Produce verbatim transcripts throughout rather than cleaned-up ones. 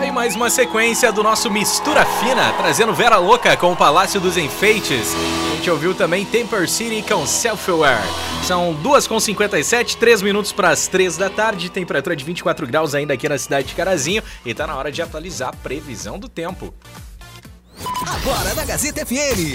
Aí mais uma sequência do nosso Mistura Fina, trazendo Vera Louca com o Palácio dos Enfeites. A gente ouviu também Temper City com Self-Aware. São duas e cinquenta e sete, três minutos para as três da tarde, temperatura de vinte e quatro graus ainda aqui na cidade de Carazinho. E tá na hora de atualizar a previsão do tempo. Agora na Gazeta F M,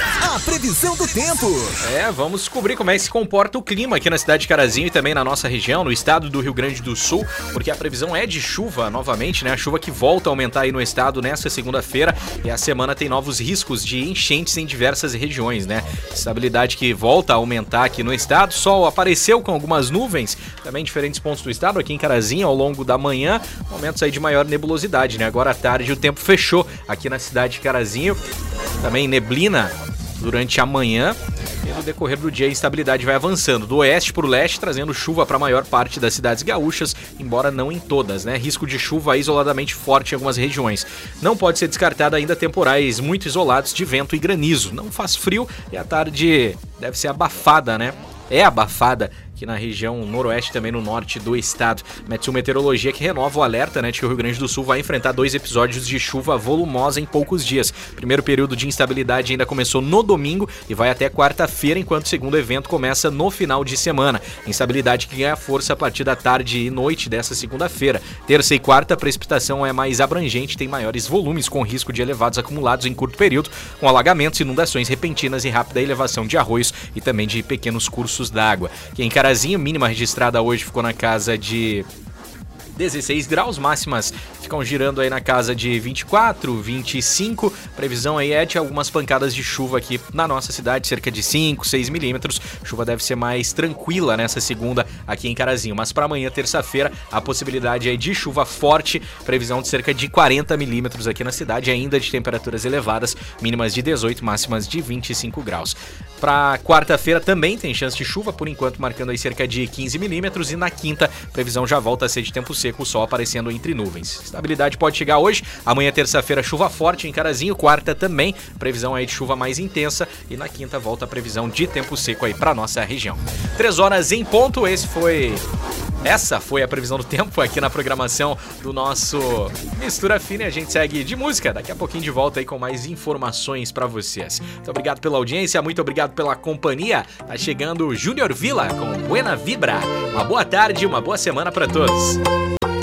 a previsão do tempo. É, vamos descobrir como é que se comporta o clima aqui na cidade de Carazinho e também na nossa região, no estado do Rio Grande do Sul, porque a previsão é de chuva novamente, né? A chuva que volta a aumentar aí no estado nesta segunda-feira e a semana tem novos riscos de enchentes em diversas regiões, né? Estabilidade que volta a aumentar aqui no estado, sol apareceu com algumas nuvens, também em diferentes pontos do estado, aqui em Carazinho ao longo da manhã, momentos aí de maior nebulosidade, né? Agora à tarde o tempo fechou aqui na cidade de Carazinho. Também neblina durante a manhã e no decorrer do dia a instabilidade vai avançando do oeste para o leste, trazendo chuva para a maior parte das cidades gaúchas, embora não em todas, né? Risco de chuva isoladamente forte em algumas regiões. Não pode ser descartado ainda temporais muito isolados de vento e granizo. Não faz frio e a tarde deve ser abafada, né? É abafada aqui na região noroeste, também no norte do estado. Metsu Meteorologia que renova o alerta, né, de que o Rio Grande do Sul vai enfrentar dois episódios de chuva volumosa em poucos dias. Primeiro período de instabilidade ainda começou no domingo e vai até quarta-feira, enquanto o segundo evento começa no final de semana. Instabilidade que ganha força a partir da tarde e noite dessa segunda-feira. Terça e quarta, a precipitação é mais abrangente, tem maiores volumes, com risco de elevados acumulados em curto período, com alagamentos, inundações repentinas e rápida elevação de arroios e também de pequenos cursos d'água. Quem encara mínima registrada hoje ficou na casa de dezesseis graus, máximas ficam girando aí na casa de vinte e quatro, vinte e cinco. Previsão aí é de algumas pancadas de chuva aqui na nossa cidade, cerca de cinco, seis milímetros. Chuva deve ser mais tranquila nessa segunda aqui em Carazinho, mas para amanhã, terça-feira, a possibilidade aí de chuva forte, previsão de cerca de quarenta milímetros aqui na cidade, ainda de temperaturas elevadas, mínimas de dezoito, máximas de vinte e cinco graus. Para quarta-feira também tem chance de chuva, por enquanto marcando aí cerca de quinze milímetros, e na quinta, previsão já volta a ser de tempo seco, o sol aparecendo entre nuvens. Estabilidade pode chegar hoje, amanhã terça-feira chuva forte em Carazinho, quarta também, previsão aí de chuva mais intensa, e na quinta volta a previsão de tempo seco aí para nossa região. Três horas em ponto, esse foi... Essa foi a previsão do tempo aqui na programação do nosso Mistura Fina. A gente segue de música, daqui a pouquinho de volta aí com mais informações para vocês. Muito obrigado pela audiência, muito obrigado pela companhia. Tá chegando o Júnior Villa com Buena Vibra. Uma boa tarde, uma boa semana para todos.